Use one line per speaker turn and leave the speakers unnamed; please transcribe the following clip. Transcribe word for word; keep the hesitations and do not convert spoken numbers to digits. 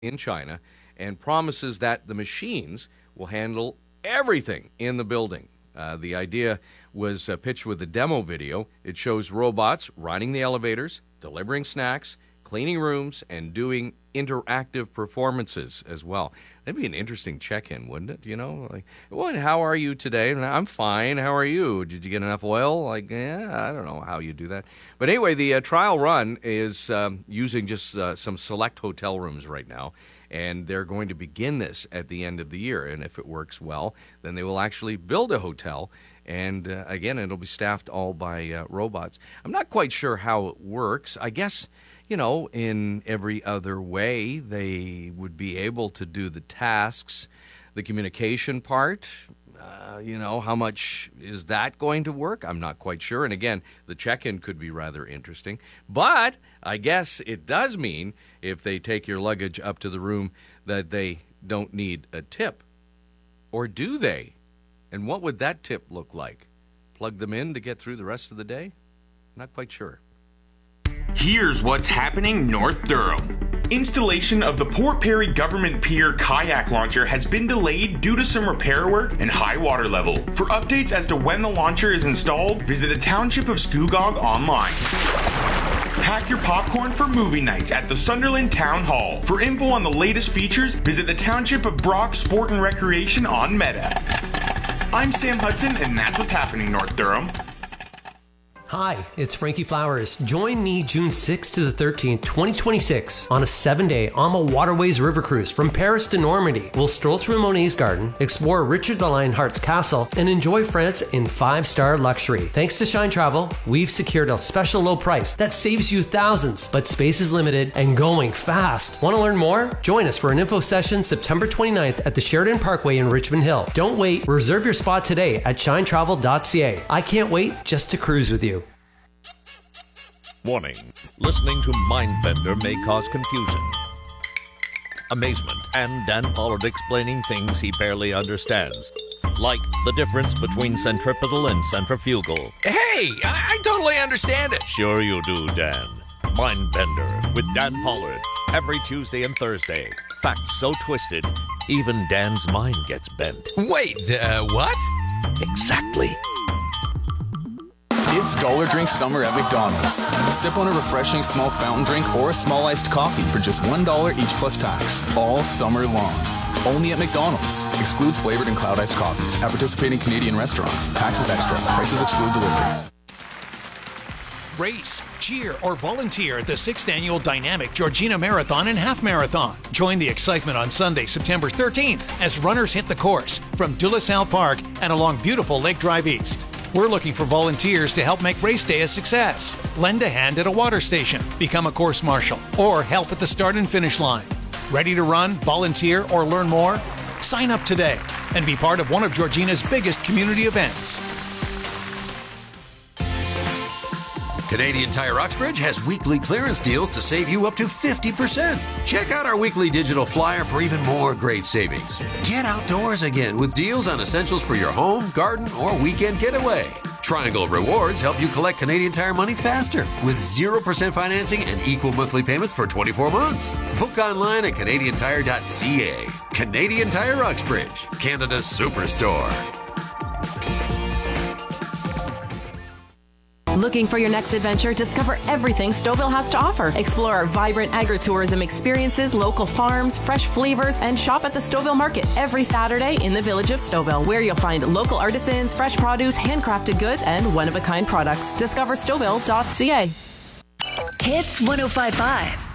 in China and promises that the machines will handle everything in the building. Uh, the idea was uh, pitched with a demo video. It shows robots running the elevators, delivering snacks, cleaning rooms, and doing interactive performances as well. That'd be an interesting check-in, wouldn't it? You know, like, well, how are you today? I'm fine. How are you? Did you get enough oil? Like, yeah, I don't know how you do that. But anyway, the uh, trial run is um, using just uh, some select hotel rooms right now, and they're going to begin this at the end of the year. And if it works well, then they will actually build a hotel. And uh, again, it'll be staffed all by uh, robots. I'm not quite sure how it works. I guess, you know, in every other way, they would be able to do the tasks, the communication part. Uh, you know, how much is that going to work? I'm not quite sure. And again, the check-in could be rather interesting. But I guess it does mean if they take your luggage up to the room that they don't need a tip. Or do they? And what would that tip look like? Plug them in to get through the rest of the day? Not quite sure.
Here's what's happening North Durham. Installation of the Port Perry Government Pier kayak launcher has been delayed due to some repair work and high water level. For updates as to when the launcher is installed, visit the Township of Scugog online. Pack your popcorn for movie nights at the Sunderland Town Hall. For info on the latest features, visit the Township of Brock Sport and Recreation on Meta. I'm Sam Hudson, and that's what's happening North Durham.
Hi, it's Frankie Flowers. Join me June sixth to the thirteenth, twenty twenty-six on a seven-day AMA Waterways River Cruise from Paris to Normandy. We'll stroll through Monet's Garden, explore Richard the Lionheart's castle, and enjoy France in five-star luxury. Thanks to Shine Travel, we've secured a special low price that saves you thousands, but space is limited and going fast. Want to learn more? Join us for an info session September twenty-ninth at the Sheridan Parkway in Richmond Hill. Don't wait. Reserve your spot today at shine travel dot c a. I can't wait just to cruise with you.
Warning, listening to Mindbender may cause confusion, amazement, and Dan Pollard explaining things he barely understands, like the difference between centripetal and centrifugal.
Hey, I, I totally understand it.
Sure you do, Dan. Mindbender with Dan Pollard, every Tuesday and Thursday. Facts so twisted, even Dan's mind gets bent.
Wait, uh, what?
Exactly.
It's Dollar Drink Summer at McDonald's. Sip on a refreshing small fountain drink or a small iced coffee for just one dollar each plus tax, all summer long. Only at McDonald's. Excludes flavored and cloud iced coffees at participating Canadian restaurants. Taxes extra. Prices exclude delivery.
Race, cheer, or volunteer at the sixth Annual Dynamic Georgina Marathon and Half Marathon. Join the excitement on Sunday, September thirteenth, as runners hit the course from De La Salle Park and along beautiful Lake Drive East. We're looking for volunteers to help make race day a success. Lend a hand at a water station, become a course marshal, or help at the start and finish line. Ready to run, volunteer, or learn more? Sign up today and be part of one of Georgina's biggest community events.
Canadian Tire Uxbridge has weekly clearance deals to save you up to fifty percent. Check out our weekly digital flyer for even more great savings. Get outdoors again with deals on essentials for your home, garden, or weekend getaway. Triangle Rewards help you collect Canadian Tire money faster with zero percent financing and equal monthly payments for twenty-four months. Book online at canadian tire dot c a. Canadian Tire Uxbridge, Canada's superstore.
Looking for your next adventure? Discover everything Stouffville has to offer. Explore our vibrant agritourism experiences, local farms, fresh flavors, and shop at the Stouffville Market every Saturday in the village of Stouffville, where you'll find local artisans, fresh produce, handcrafted goods, and one-of-a-kind products. Discover stouffville dot c a.
Hits one oh five point five.